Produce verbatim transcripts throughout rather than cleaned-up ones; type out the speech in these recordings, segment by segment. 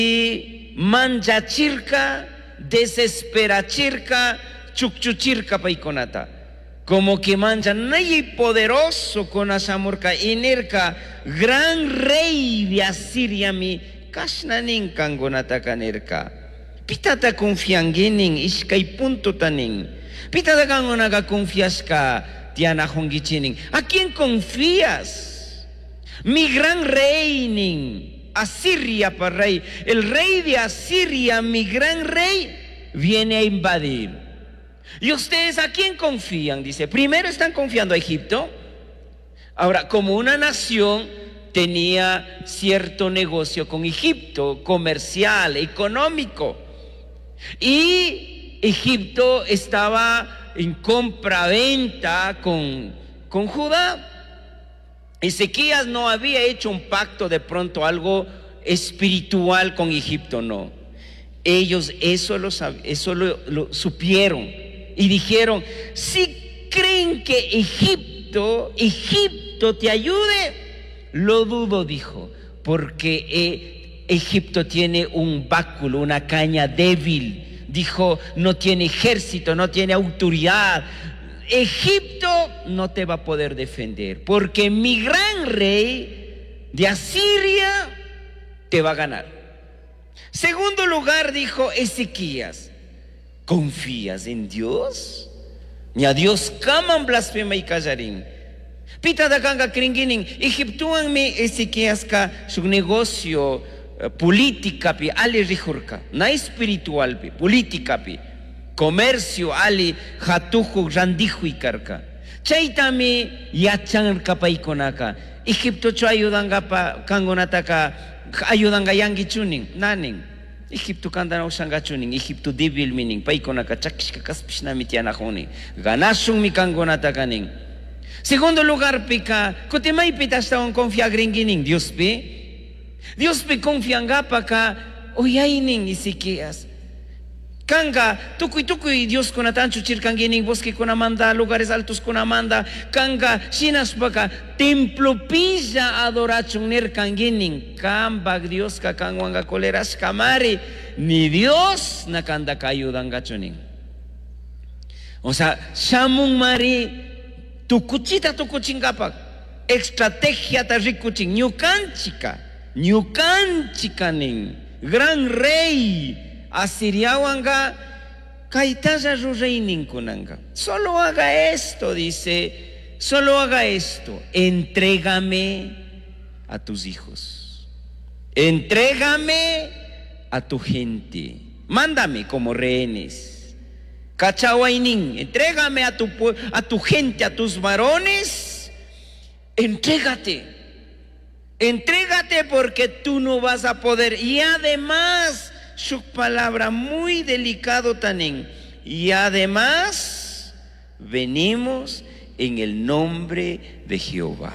y manchachirka, desesperachirka, chukchuchirka paikonata. Como que mancha nay poderoso con asamurka inerka, gran rey de Asiria mi kashnanin kangonata kanerka. Pitata confianginin iskay punto tanin. Pitata kangonaga confiasca tiana hongichinin. ¿A quién confías? Mi gran rey nin, Asiria para rey. El rey de Asiria, mi gran rey, viene a invadir. ¿Y ustedes a quién confían? Dice, primero están confiando a Egipto. Ahora, como una nación tenía cierto negocio con Egipto, comercial, económico. Y Egipto estaba en compra-venta con, con Judá. Ezequías no había hecho un pacto, de pronto algo espiritual con Egipto, no. Ellos eso lo, eso lo, lo supieron y dijeron, si creen que Egipto, Egipto te ayude, lo dudo, dijo, porque eh, Egipto tiene un báculo, una caña débil. Dijo, no tiene ejército, no tiene autoridad. Egipto no te va a poder defender, porque mi gran rey de Asiria te va a ganar. Segundo lugar, dijo Ezequías, ¿confías en Dios? Ni a Dios kaman blasfema y callarín. Pita da kanga kringinin, Egiptuan mi Ezequías ka su negocio política pi ali rijurka, na espiritual pi, política pi. Comercio ali hatuju randihu ikarka. Chaitami yachanka paikonaka. Egipto cho ayudanga pa kangonataka ayudanga yangi chunin nanin. Egipto kandana usanga chunin. Egipto débil minin paikonaka chakishka kaspishna mitiana honin. Ganashun mi kangonataka nin. Segundo lugar pika kotemai pita estaban confia gringinin Dios pi. Dios pi confianga pa ka oyainin Ezequías. Kanga, tukuy tukuy Dios kuna tancho chirkangining bosque kuna manda, lugares altos kuna manda, kanga, shinas baka, templo pilla adorachun nerkangining, kambag Dios ka kangwanga coleras kamari, ni Dios na kanda ka ayudanga chuning. O sea, shamun mari, tukuchita tukuchingapak, estrategia tarikuching, nyukanchika, nyukanchika ning, gran rey, Asiriawanga kaitaya rureinin kunanga. Solo haga esto, dice, solo haga esto. Entrégame a tus hijos. Entrégame a tu gente. Mándame como rehenes. Cachahuainin, entrégame a tu, a tu gente, a tus varones. Entrégate. Entrégate porque tú no vas a poder. Y además, su palabra muy delicado tanen. Y además venimos en el nombre de Jehová.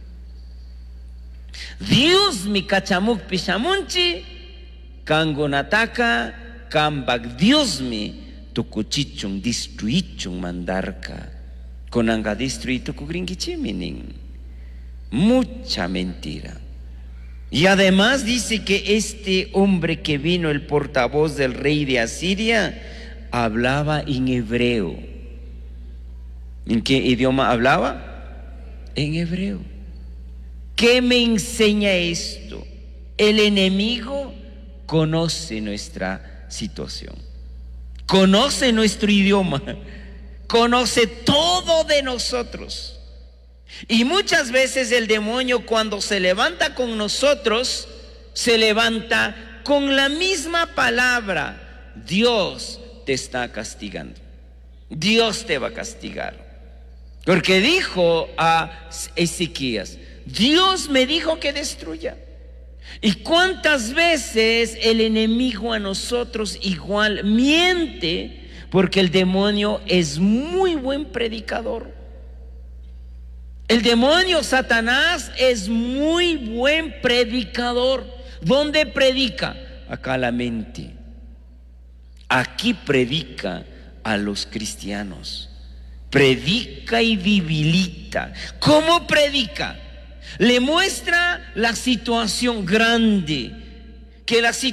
Dios mi kachamuk pishamunchi kangonataka kambak Dios mi tukuchichun destruichun mandarka konanga destruito kugringichiminin. Mucha mentira. Y además dice que este hombre que vino, el portavoz del rey de Asiria, hablaba en hebreo. ¿En qué idioma hablaba? En hebreo. ¿Qué me enseña esto? El enemigo conoce nuestra situación, conoce nuestro idioma, conoce todo de nosotros. Y muchas veces el demonio, cuando se levanta con nosotros, se levanta con la misma palabra. Dios te está castigando. Dios te va a castigar. Porque dijo a Ezequías, Dios me dijo que destruya. ¿Y cuántas veces el enemigo a nosotros igual miente? Porque el demonio es muy buen predicador. El demonio Satanás es muy buen predicador. ¿Dónde predica? Acá la mente. Aquí predica a los cristianos. Predica y debilita. ¿Cómo predica? Le muestra la situación grande, que la situación